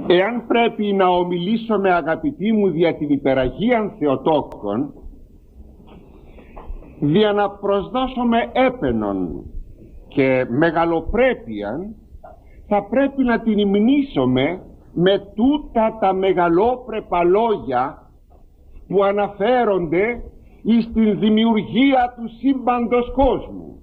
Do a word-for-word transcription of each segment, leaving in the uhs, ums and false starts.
Εάν πρέπει να ομιλήσω με αγαπητοί μου δια την υπεραγίαν Θεοτόκον, δια να προσδώσουμε έπαινον και μεγαλοπρέπειαν, θα πρέπει να την υμνήσουμε με τούτα τα μεγαλόπρεπα λόγια που αναφέρονται εις την δημιουργία του σύμπαντος κόσμου.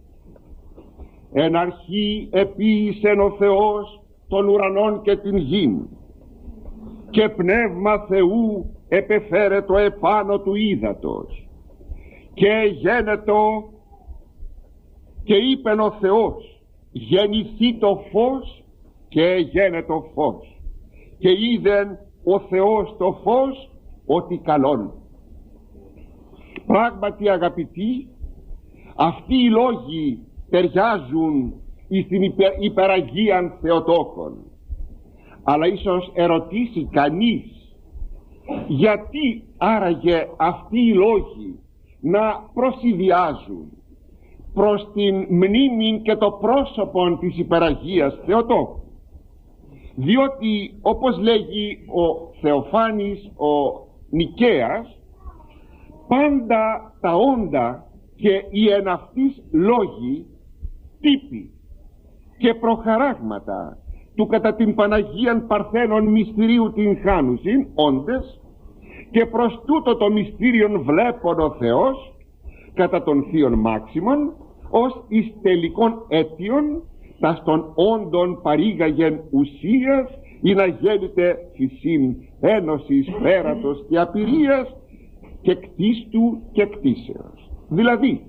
Εν αρχή επίησεν ο Θεός των ουρανών και την γην, και πνεύμα Θεού επεφέρετο επάνω του ύδατος, και γένετο, και είπεν ο Θεός, γεννηθεί το φως, και γένετο φως, και είδεν ο Θεός το φως ότι καλόν. Πράγματι, αγαπητοί, αυτοί οι λόγοι ταιριάζουν στην υπε, υπεραγίαν Θεοτόκον. Αλλά ίσως ερωτήσει κανείς, γιατί άραγε αυτοί οι λόγοι να προσηδιάζουν προς την μνήμη και το πρόσωπο της υπεραγίας Θεοτόκου? Διότι, όπως λέγει ο Θεοφάνης ο Νικαίας, πάντα τα όντα και οι εν αυτής λόγοι, τύποι και προχαράγματα του κατά την Παναγίαν Παρθένων μυστηρίου την χάνουσιν όντες, και προς τούτο το μυστήριον βλέπον ο Θεός κατά των θείων μάξιμων ως εις τελικών αίτιον τας των όντων παρήγαγεν ουσίας ή να γέννηται φυσίν ένωσης πέρατος και απειρίας και κτίστου και κτίσεως. Δηλαδή,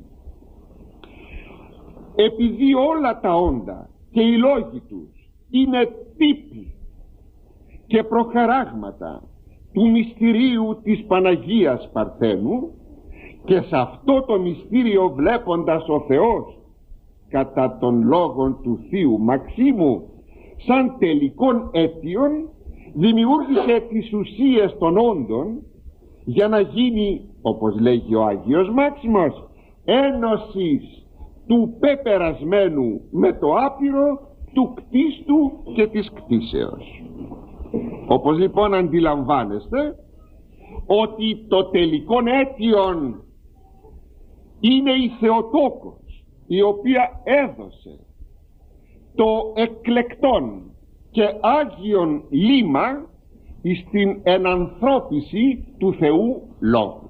επειδή όλα τα όντα και οι λόγοι τους είναι τύποι και προχαράγματα του μυστηρίου της Παναγίας Παρθένου, και σε αυτό το μυστήριο βλέποντας ο Θεός κατά των λόγων του Θείου Μαξίμου σαν τελικών αίτιων, δημιούργησε τις ουσίες των όντων για να γίνει, όπως λέγει ο Άγιος Μάξιμος, ένωσης του πεπερασμένου με το άπειρο, του κτίστου και της κτίσεως. Όπως λοιπόν αντιλαμβάνεστε ότι το τελικόν αίτιον είναι η Θεοτόκος, η οποία έδωσε το εκλεκτόν και άγιον λίμα στην ενανθρώπιση του Θεού Λόγου.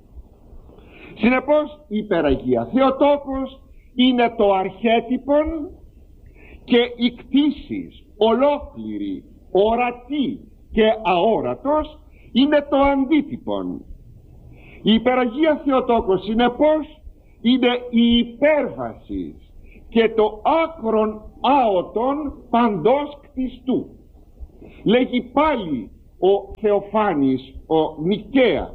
Συνεπώς η υπεραγία Θεοτόκος είναι το αρχέτυπον και η κτήσεις ολόκληρη, ορατή και αόρατος είναι το αντίτυπον. Η υπεραγία Θεοτόκος συνεπώς είναι η υπέρβαση και το άκρον άοτον παντός κτιστού. Λέγει πάλι ο Θεοφάνης ο Νικαίας,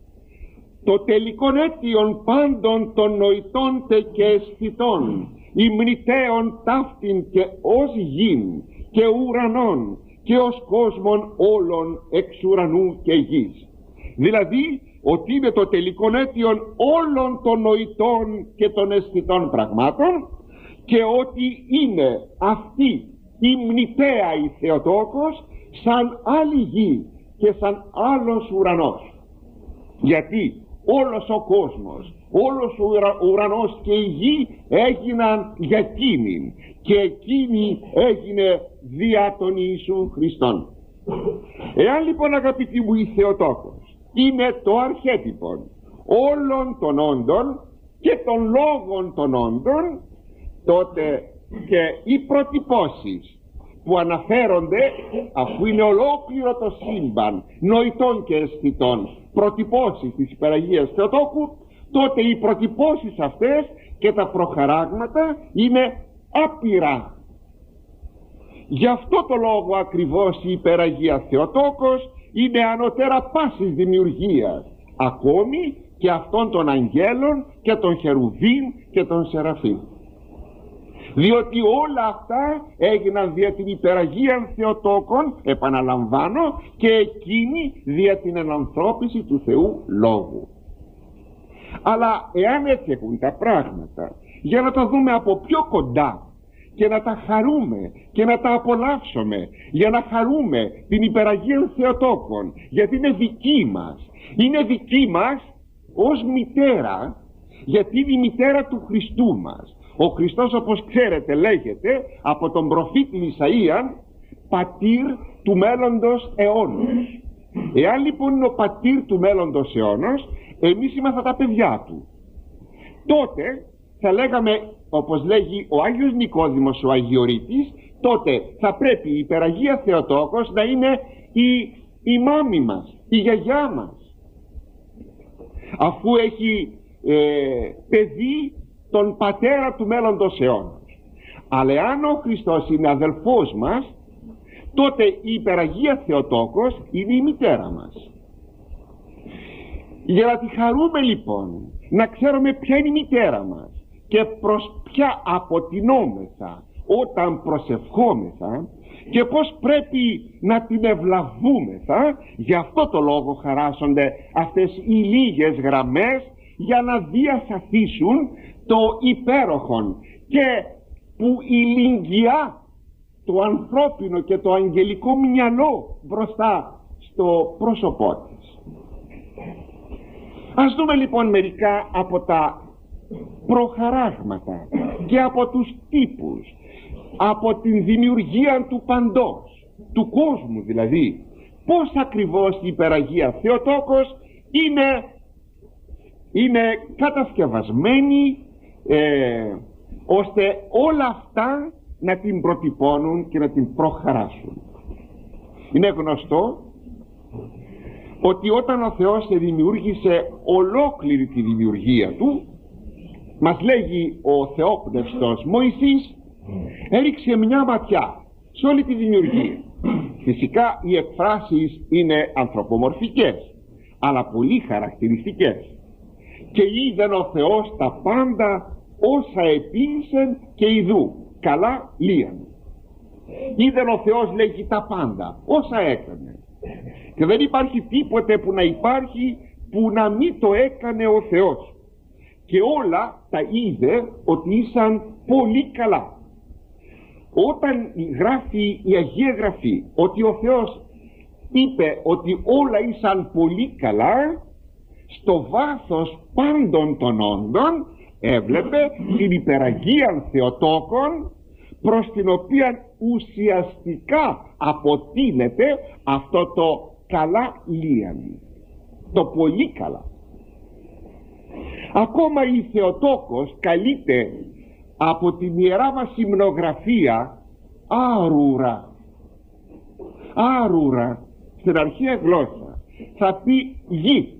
το τελικόν αίτιον πάντων των νοητών τε και αισθητών, υμνητέων ταύτην και ως γην και ουρανών και ως κόσμων όλων εξ ουρανού και γης. Δηλαδή ότι είναι το τελικόν αίτιον όλων των νοητών και των αισθητών πραγμάτων, και ότι είναι αυτή η μνητέα η Θεοτόκος σαν άλλη γη και σαν άλλος ουρανός. Γιατί όλος ο κόσμος, όλος ο ουρα, ουρανός και η γη έγιναν για εκείνην, και εκείνη έγινε δια τον Ιησού Χριστόν. Εάν λοιπόν, αγαπητοί μου, η Θεοτόκος είναι το αρχέτυπον όλων των όντων και των λόγων των όντων, τότε και οι προτυπώσεις που αναφέρονται, αφού είναι ολόκληρο το σύμπαν νοητών και αισθητών προτυπώσεις της υπεραγίας Θεοτόκου, τότε οι προτυπώσεις αυτές και τα προχαράγματα είναι άπειρα. Γι' αυτό το λόγο ακριβώς η υπεραγία Θεοτόκος είναι ανωτέρα πάσης δημιουργίας, ακόμη και αυτών των αγγέλων και των χερουβίμ και των σεραφείμ. Διότι όλα αυτά έγιναν δια την υπεραγία Θεοτόκον, επαναλαμβάνω, και εκείνη δια την ενανθρώπιση του Θεού Λόγου. Αλλά εάν έτσι έχουν τα πράγματα, για να τα δούμε από πιο κοντά και να τα χαρούμε και να τα απολαύσουμε, για να χαρούμε την υπεραγία Θεοτόκον, γιατί είναι δική μας. Είναι δική μας ως μητέρα, γιατί είναι η μητέρα του Χριστού μας. Ο Χριστός, όπως ξέρετε, λέγεται από τον προφήτη Ισαΐαν πατήρ του μέλλοντος αιώνος. Εάν λοιπόν είναι ο πατήρ του μέλλοντος αιώνος, εμείς είμαστε τα παιδιά του, τότε θα λέγαμε, όπως λέγει ο Άγιος Νικόδημος ο Αγιορείτης, τότε θα πρέπει η υπεραγία Θεοτόκος να είναι η, η μάμη μας, η γιαγιά μας, αφού έχει ε, παιδί τον πατέρα του μέλλοντος αιώνος. Αλλά εάν ο Χριστός είναι αδελφός μας, τότε η υπεραγία Θεοτόκος είναι η μητέρα μας. Για να τη χαρούμε λοιπόν, να ξέρουμε ποια είναι η μητέρα μας και προς ποια αποτινόμεθα όταν προσευχόμεθα και πως πρέπει να την ευλαβούμεθα, γι' αυτό το λόγο χαράσσονται αυτές οι λίγες γραμμές για να διασαφίσουν το υπέροχον και που ηλικιά το ανθρώπινο και το αγγελικό μυαλό μπροστά στο πρόσωπό της. Ας δούμε λοιπόν μερικά από τα προχαράγματα και από τους τύπους, από την δημιουργία του παντός, του κόσμου δηλαδή, πώς ακριβώς η υπεραγία Θεοτόκος είναι, είναι κατασκευασμένη ε, ώστε όλα αυτά να την προτυπώνουν και να την προχαράσουν. Είναι γνωστό ότι όταν ο Θεός δημιούργησε ολόκληρη τη δημιουργία του, μας λέγει ο θεόπνευστος Μωυσής, έριξε μια ματιά σε όλη τη δημιουργία. Φυσικά οι εκφράσεις είναι ανθρωπομορφικές, αλλά πολύ χαρακτηριστικές. Και είδεν ο Θεός τα πάντα όσα επίησεν και ιδού καλά λίαν. Είδεν ο Θεός, λέγει, τα πάντα όσα έκανε, και δεν υπάρχει τίποτε που να υπάρχει που να μην το έκανε ο Θεός, και όλα τα είδε ότι ήσαν πολύ καλά. Όταν γράφει η Αγία Γραφή ότι ο Θεός είπε ότι όλα ήσαν πολύ καλά, στο βάθος πάντων των όντων έβλεπε την υπεραγία Θεοτόκον, προς την οποία ουσιαστικά αποτείνεται αυτό το καλά λίαν, το πολύ καλά. Ακόμα η Θεοτόκος καλείται από την Ιερά μας Υμνογραφία άρουρα. Άρουρα στην αρχαία γλώσσα θα πει γη.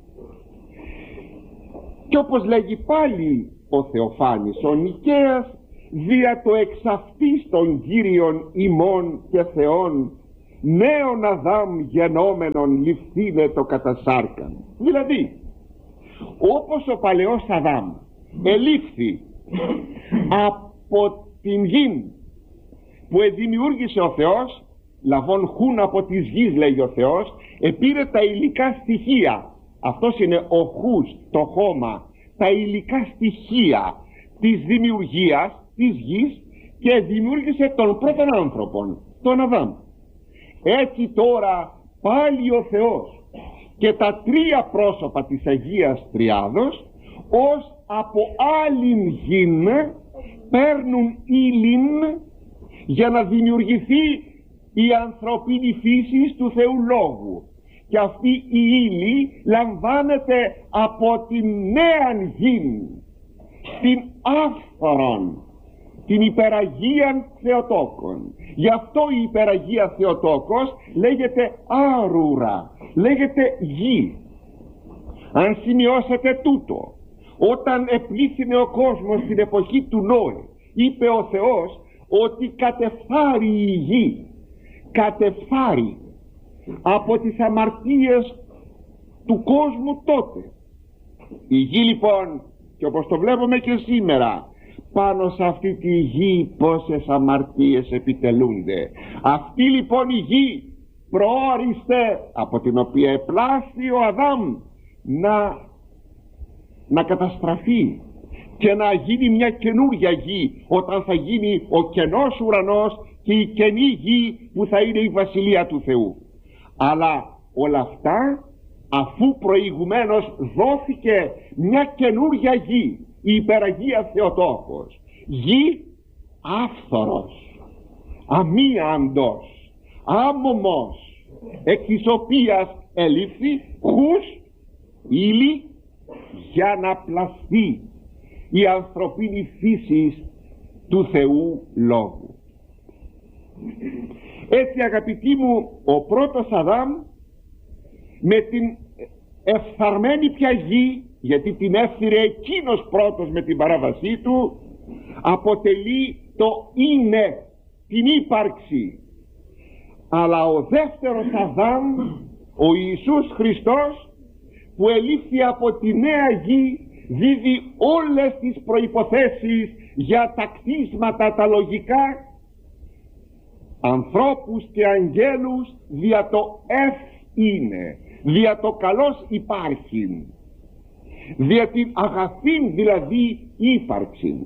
Και όπως λέγει πάλι ο Θεοφάνης ο Νικαίας, δια το εξ αυτής των Κύριων ημών και Θεών νέον Αδάμ γενόμενον ληφθήνε το κατασάρκαν. Δηλαδή, όπως ο παλαιός Αδάμ ελήφθη από την γη που εδημιούργησε ο Θεός, λαβών χούν από της γης, λέγει ο Θεός, επήρε τα υλικά στοιχεία, αυτός είναι ο χούς, το χώμα, τα υλικά στοιχεία της δημιουργίας της γης και δημιούργησε τον πρώτον άνθρωπον, τον Αδάμ. Έτσι τώρα πάλι ο Θεός και τα τρία πρόσωπα της Αγίας Τριάδος ως από άλλην γην παίρνουν ύλην για να δημιουργηθεί η ανθρωπίνη φύση του Θεού Λόγου, και αυτή η ύλη λαμβάνεται από την νέαν γην, την άφθορον, την υπεραγία Θεοτόκον. Γι' αυτό η υπεραγία Θεοτόκος λέγεται άρουρα, λέγεται γη. Αν σημειώσετε τούτο, όταν επλήθυνε ο κόσμος στην εποχή του Νόε, είπε ο Θεός ότι κατεφθάρει η γη, κατεφθάρει από τις αμαρτίες του κόσμου τότε. Η γη λοιπόν, και όπως το βλέπουμε και σήμερα, πάνω σε αυτή τη γη πόσες αμαρτίες επιτελούνται. Αυτή λοιπόν η γη προόριστε, από την οποία επλάσθη ο Αδάμ να, να καταστραφεί, και να γίνει μια καινούρια γη, όταν θα γίνει ο κενός ουρανός και η καινή γη που θα είναι η Βασιλεία του Θεού. Αλλά όλα αυτά αφού προηγουμένως δόθηκε μια καινούρια γη, η υπεραγία Θεοτόκος, γη άφθορος, αμίαντος, άμωμος, εκ της οποίας ελήφθη χους ύλη για να πλαστεί η ανθρωπίνη φύση του Θεού Λόγου. Έτσι, αγαπητοί μου, ο πρώτος Αδάμ με την εφθαρμένη πια γη, γιατί την έφθυρε εκείνος πρώτος με την παράβασή του, αποτελεί το είναι, την ύπαρξη. Αλλά ο δεύτερος Αδάμ, ο Ιησούς Χριστός, που ελήφθη από τη νέα γη, δίδει όλες τις προϋποθέσεις για τα κτίσματα τα λογικά, ανθρώπους και αγγέλους, δια το εφ είναι, δια το καλός υπάρχει, δια την αγαθήν δηλαδή ύπαρξη.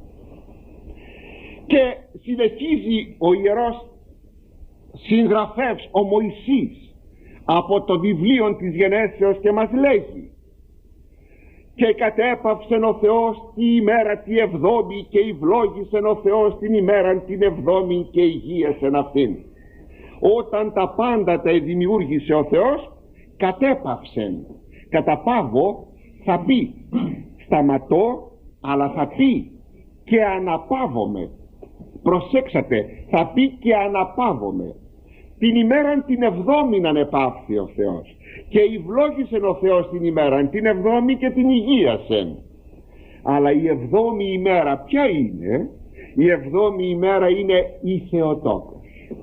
Και συνεχίζει ο ιερός συγγραφεύς ο Μωυσής από το βιβλίο της Γενέσεως και μας λέγει: και κατέπαυσεν ο Θεός τη ημέρα τη εβδόμη και ευλόγησεν ο Θεός την ημέρα την εβδόμη και υγείασεν αυτήν. Όταν τα πάντα τα δημιούργησε ο Θεός, κατέπαυσεν. Κατά παύο θα πει σταματώ, αλλά θα πει και αναπαύομαι. Προσέξατε, θα πει και αναπαύομαι. Την ημέραν την εβδόμην ανεπαύθη ο Θεός και ευλόγησεν ο Θεός την ημέραν την εβδόμη και την υγείασεν. Αλλά η εβδόμη ημέρα ποια είναι? Η εβδόμη ημέρα είναι η Θεοτόκος.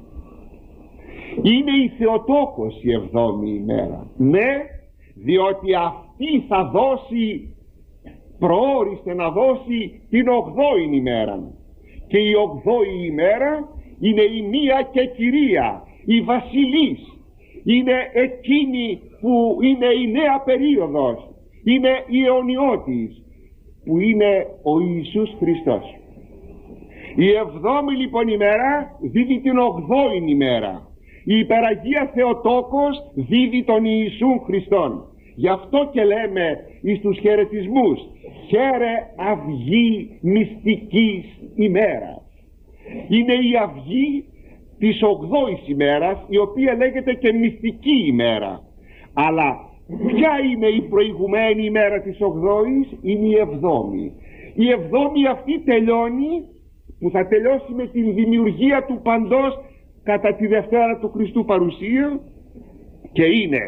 Είναι η Θεοτόκος η εβδόμη ημέρα. Ναι, διότι αυτή θα δώσει, προόριστε να δώσει την ογδόη ημέρα. Και η ογδόη ημέρα είναι η μία και κυρία, η βασιλής. Είναι εκείνη που είναι η νέα περίοδος, είναι η αιωνιώτης, που είναι ο Ιησούς Χριστός. Η εβδόμη λοιπόν ημέρα δίδει την ογδόη ημέρα. Η υπεραγία Θεοτόκος δίδει τον Ιησούν Χριστόν. Γι' αυτό και λέμε εις τους χαιρετισμούς: χαίρε αυγή μυστικής ημέρας. Είναι η αυγή της ογδόης ημέρας, η οποία λέγεται και μυστική ημέρα. Αλλά ποια είναι η προηγουμένη ημέρα της ογδόης? Είναι η εβδόμη. Η εβδόμη αυτή τελειώνει, που θα τελειώσει με την δημιουργία του παντός κατά τη Δευτέρα του Χριστού παρουσία, και είναι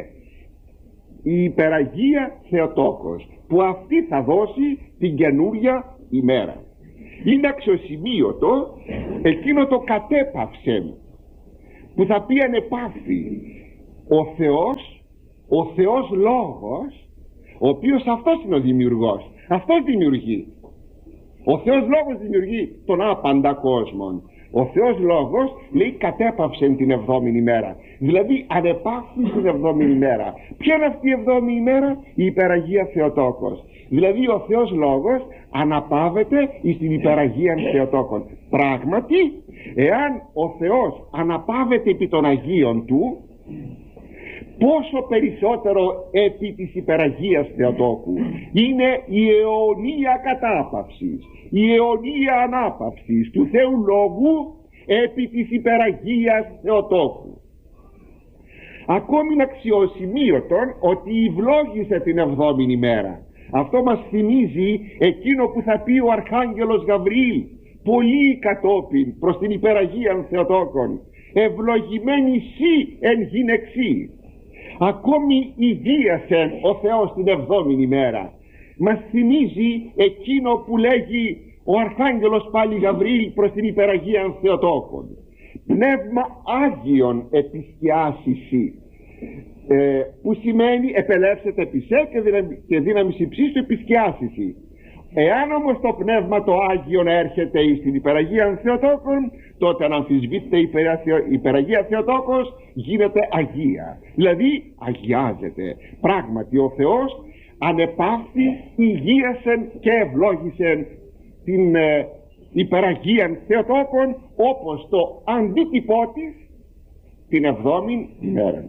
η υπεραγία Θεοτόκος, που αυτή θα δώσει την καινούρια ημέρα. Είναι αξιοσημείωτο εκείνο το κατέπαυσε, που θα πει ανεπαύθη. Ο Θεός, ο Θεός Λόγος, ο οποίος αυτός είναι ο δημιουργός, αυτός δημιουργεί. Ο Θεός Λόγος δημιουργεί τον άπαντα κόσμο. Ο Θεός Λόγος λέει κατέπαυσε την εβδόμη ημέρα, δηλαδή ανεπαύθη την εβδόμη ημέρα. Ποια είναι αυτή η εβδόμη ημέρα? Η υπεραγία Θεοτόκος. Δηλαδή ο Θεός Λόγος αναπαύεται στην υπεραγία Θεοτόκων. Πράγματι, εάν ο Θεός αναπαύεται επί των Αγίων Του, πόσο περισσότερο επί της υπεραγίας Θεοτόκου. Είναι η αιωνία κατάπαυση, η αιωνία ανάπαυση του Θεού Λόγου επί της υπεραγίας Θεοτόκου. Ακόμη είναι αξιοσημείωτον ότι ευλόγησε την εβδόμη ημέρα. Αυτό μας θυμίζει εκείνο που θα πει ο Αρχάγγελος Γαβριήλ πολύ κατόπιν προς την υπεραγία Θεοτόκων: ευλογημένη σύ εν γυναιξή. Ακόμη ιδίασεν ο Θεός την εβδόμη ημέρα. Μας θυμίζει εκείνο που λέγει ο Αρχάγγελος πάλι Γαβριήλ προς την υπεραγία Θεοτόκων: πνεύμα Άγιον επισκιάσισι, ε, που σημαίνει επελεύσετε επισέ και, δύναμη, και δύναμης υψής του επισκιάσισι. Εάν όμως το πνεύμα το Άγιον έρχεται στην υπεραγία Θεοτόκων, τότε αν αμφισβήτηται η υπεραγία Θεοτόκος, γίνεται Αγία, δηλαδή αγιάζεται. Πράγματι ο Θεός ανεπαύθη υγείασεν και ευλόγησεν την ε, υπεραγίαν Θεοτόκον, όπως το αντίτυπό της την εβδόμην ημέρα.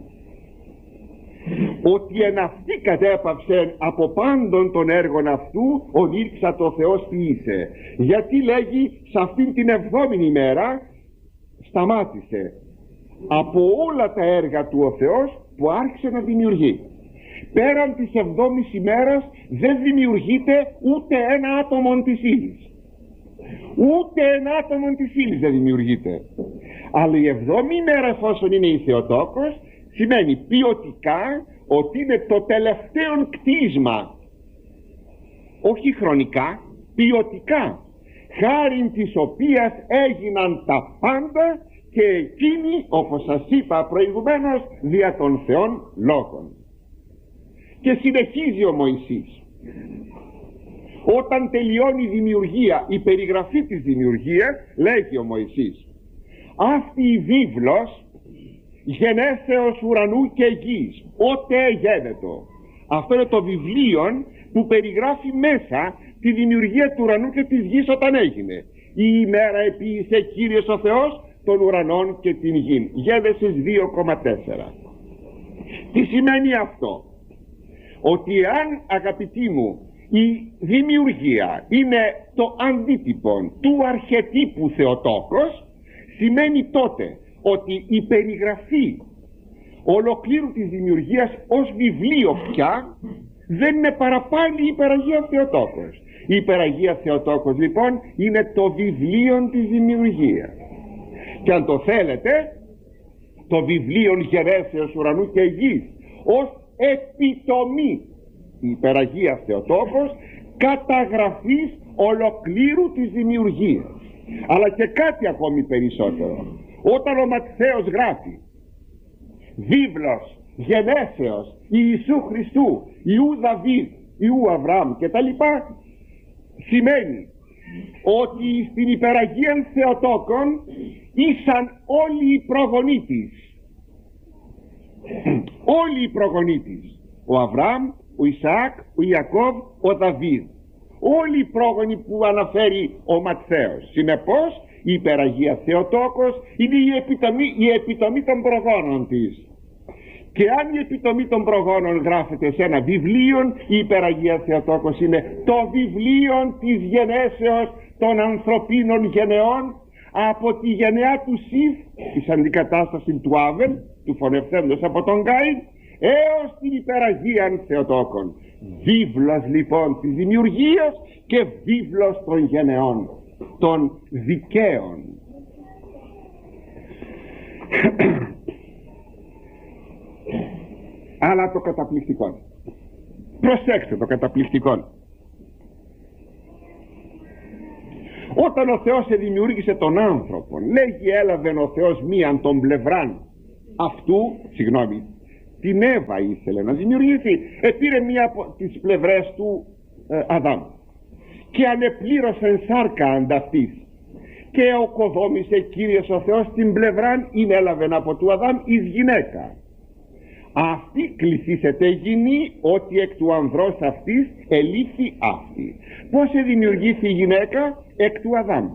Ότι εν αυτή κατέπαυσεν από πάντων των έργων αυτού ονήρξα το Θεός ποιήσε. Γιατί λέγει σε αυτήν την εβδόμην ημέρα σταμάτησε από όλα τα έργα του ο Θεός που άρχισε να δημιουργεί. Πέραν της εβδόμης ημέρας δεν δημιουργείται ούτε ένα άτομο της ύλης. Ούτε ένα άτομο της ύλης δεν δημιουργείται. Αλλά η εβδόμη ημέρα, εφόσον είναι η Θεοτόκος, σημαίνει ποιοτικά ότι είναι το τελευταίο κτίσμα, όχι χρονικά, ποιοτικά, χάριν της οποίας έγιναν τα πάντα και εκείνη, όπως σας είπα προηγουμένως, δια των Θεών λόγων. Και συνεχίζει ο Μωυσής. Όταν τελειώνει η δημιουργία, η περιγραφή της δημιουργίας, λέγει ο Μωυσής, αυτή η βίβλος γενέσεως ουρανού και γης, ότε γένετο. Αυτό είναι το βιβλίο που περιγράφει μέσα τη δημιουργία του ουρανού και της γης όταν έγινε. Η ημέρα επίησε Κύριος ο Θεός των ουρανών και την γην. Γένεσης δύο κόμμα τέσσερα. Τι σημαίνει αυτό? Ότι αν, αγαπητοί μου, η δημιουργία είναι το αντίτυπο του αρχετύπου Θεοτόκος, σημαίνει τότε ότι η περιγραφή ολοκλήρου της δημιουργίας ως βιβλίο πια δεν είναι παραπάνω η υπεραγία Θεοτόκος. Η υπεραγία Θεοτόκος λοιπόν είναι το βιβλίο της δημιουργίας. Και αν το θέλετε, το βιβλίο γενέσεως ουρανού και γης ως επιτομή, η υπεραγία Θεοτόκος, καταγραφής ολοκλήρου της δημιουργίας. Αλλά και κάτι ακόμη περισσότερο. Όταν ο Ματθαίος γράφει βίβλος γενέσεως Ιησού Χριστού, Ιού Δαβίδ, Ιού Αβραάμ και τα λοιπά, σημαίνει ότι στην υπεραγίαν Θεοτόκον ήσαν όλοι οι προγονείς της. Όλοι οι προγονείς της. Ο Αβραάμ, ο Ισαάκ, ο Ιακώβ, ο Δαβίδ. Όλοι οι πρόγονοι που αναφέρει ο Ματθαίος. Συνεπώς η υπεραγία Θεοτόκος είναι η επιτομή, η επιτομή των προγόνων της. Και αν η επιτομή των προγόνων γράφεται σε ένα βιβλίο, η υπεραγία Θεοτόκος είναι το βιβλίο της γενέσεως των ανθρωπίνων γενεών, από τη γενεά του Σιθ, της αντικατάστασης του Άβελ, του φωνευθέντος από τον Κάιν, έως την υπεραγία Θεοτόκον. Βίβλος λοιπόν της δημιουργίας και βίβλος των γενεών, των δικαίων. Αλλά το καταπληκτικό, προσέξτε το καταπληκτικό, όταν ο Θεός δημιούργησε τον άνθρωπο, λέγει έλαβε ο Θεός μίαν των πλευράν αυτού, συγγνώμη, την Εύα ήθελε να δημιουργήσει, επήρε μία από τις πλευρές του ε, Αδάμ και ανεπλήρωσε σάρκα ανταυτής και οκοδόμησε Κύριος ο Θεός την πλευράν είναι έλαβε από του Αδάμ εις γυναίκα. Αυτή κληθήσεται γυνή ότι εκ του ανδρός αυτής ελήφθη αυτή. Πώς δημιουργήθη η γυναίκα? Εκ του Αδάμ.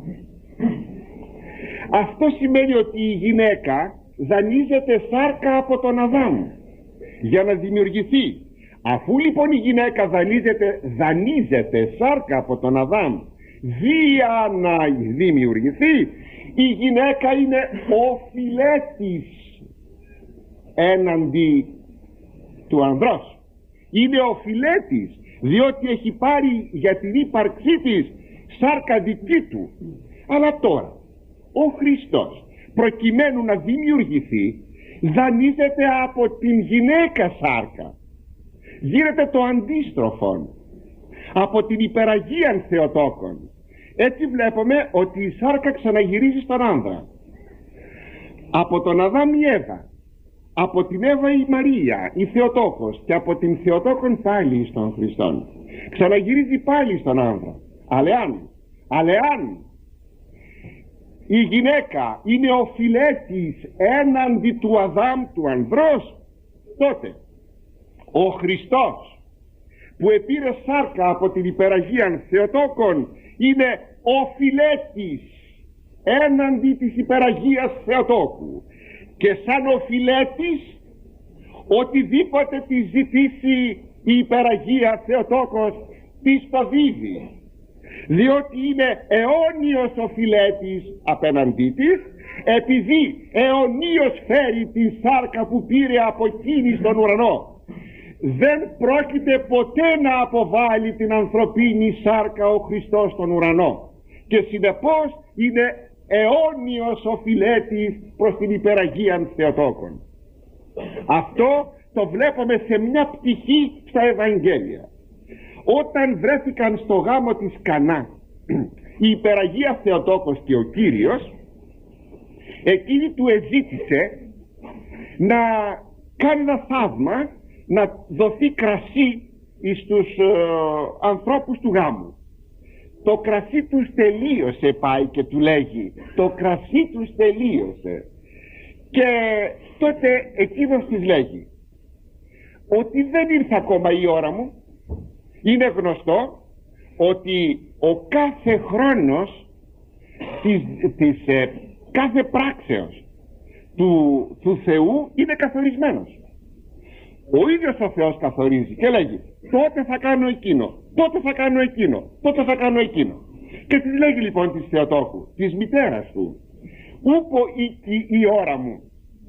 Αυτό σημαίνει ότι η γυναίκα δανείζεται σάρκα από τον Αδάμ για να δημιουργηθεί. Αφού λοιπόν η γυναίκα δανείζεται, δανείζεται σάρκα από τον Αδάμ για να δημιουργηθεί, η γυναίκα είναι οφειλέτης έναντι του ανδρός. Είναι οφειλέτης, διότι έχει πάρει για την ύπαρξή της σάρκα δική του. Αλλά τώρα ο Χριστός, προκειμένου να δημιουργηθεί, δανείζεται από την γυναίκα σάρκα. Γίνεται το αντίστροφο από την υπεραγίαν Θεοτόκον. Έτσι βλέπουμε ότι η σάρκα ξαναγυρίζει στον άνδρα. Από τον Αδάμ η Εύα, από την Εύα η Μαρία, η Θεοτόκος, και από την Θεοτόκον πάλι στον Χριστόν. Ξαναγυρίζει πάλι στον άνδρα. Αλλά αν, αλλά αν η γυναίκα είναι οφειλέτης έναντι του Αδάμ του ανδρός, τότε ο Χριστός που επήρε σάρκα από την υπεραγίαν Θεοτόκον είναι ο φιλέτης έναντι της υπεραγίας Θεοτόκου, και σαν ο φιλέτης οτιδήποτε τη ζητήσει η υπεραγία Θεοτόκος της το δίδει, διότι είναι αιώνιος ο φιλέτης απέναντί της, επειδή αιωνίως φέρει την σάρκα που πήρε από εκείνη στον ουρανό. Δεν πρόκειται ποτέ να αποβάλει την ανθρωπίνη σάρκα ο Χριστός στον ουρανό, και συνεπώς είναι αιώνιος ο φιλέτης προς την υπεραγίαν Θεοτόκον. Αυτό το βλέπουμε σε μια πτυχή στα Ευαγγέλια. Όταν βρέθηκαν στο γάμο της Κανά η υπεραγία Θεοτόκος και ο Κύριος, εκείνη του εζήτησε να κάνει ένα θαύμα, να δοθεί κρασί στους ε, ανθρώπους του γάμου. Το κρασί τους τελείωσε, πάει και του λέγει, το κρασί τους τελείωσε. Και τότε εκείνος της λέγει ότι δεν ήρθε ακόμα η ώρα μου. Είναι γνωστό ότι ο κάθε χρόνος της, της ε, κάθε πράξεως του, του Θεού είναι καθορισμένος. Ο ίδιος ο Θεός καθορίζει και λέγει τότε θα κάνω εκείνο, τότε θα κάνω εκείνο, τότε θα κάνω εκείνο. Και της λέγει λοιπόν της Θεοτόκου, της μητέρας του, ούπο η, η, η ώρα μου,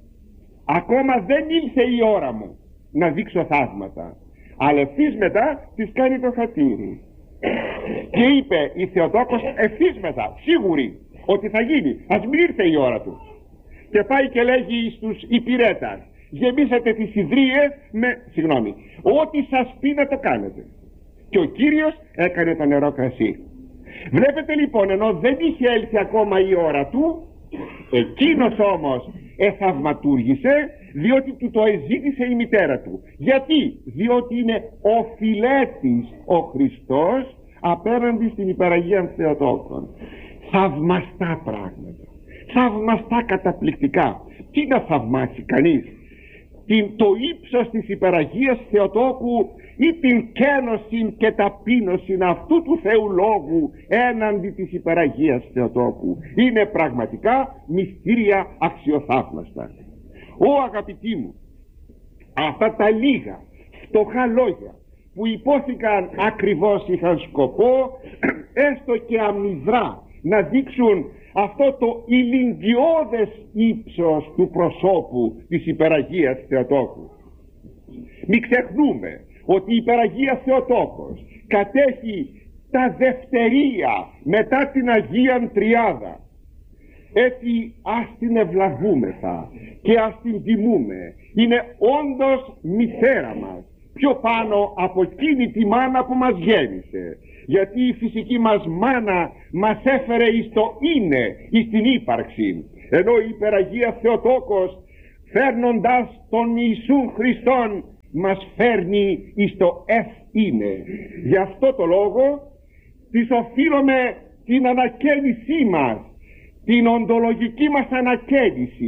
ακόμα δεν ήλθε η ώρα μου να δείξω θαύματα. Αλλά ευθύς μετά της κάνει το χατήρι. Και είπε η Θεοτόκος ευθύς μετά, σίγουρη ότι θα γίνει, ας μην ήρθε η ώρα του. Και πάει και λέγει στους υπηρέτας, γεμίσατε τις ιδρύες με, συγγνώμη, ό,τι σας πει να το κάνετε. Και ο Κύριος έκανε το νερό κρασί. Βλέπετε λοιπόν, ενώ δεν είχε έλθει ακόμα η ώρα του, εκείνος όμως εθαυματούργησε, διότι του το εζήτησε η μητέρα του. Γιατί? Διότι είναι ο φιλέτης ο Χριστός απέναντι στην υπεραγία Θεοτόκον. Θαυμαστά πράγματα, θαυμαστά καταπληκτικά. Τι να θαυμάσει κανείς? Την, το ύψος της υπεραγίας Θεοτόκου ή την κένωση και ταπείνωση αυτού του Θεού Λόγου έναντι της υπεραγίας Θεοτόκου? Είναι πραγματικά μυστήρια αξιοθαύμαστα. Ω αγαπητοί μου, αυτά τα λίγα φτωχά λόγια που υπόθηκαν ακριβώς είχαν σκοπό έστω και αμυδρά να δείξουν αυτό το ηλικιώδες ύψος του προσώπου της υπεραγίας Θεοτόκου. Μην ξεχνούμε ότι η υπεραγία Θεοτόκος κατέχει τα δευτερία μετά την Αγίαν Τριάδα. Έτσι ας την ευλαβούμεθα και ας την τιμούμε. Είναι όντως μητέρα μας, πιο πάνω από εκείνη τη μάνα που μας γέννησε, γιατί η φυσική μας μάνα μας έφερε εις το είναι, εις την ύπαρξη, ενώ η υπεραγία Θεοτόκος φέρνοντας τον Ιησού Χριστόν μας φέρνει εις το εφ είναι. Γι' αυτό το λόγο της οφείλουμε την ανακαίνισή μας, την οντολογική μας ανακαίνιση,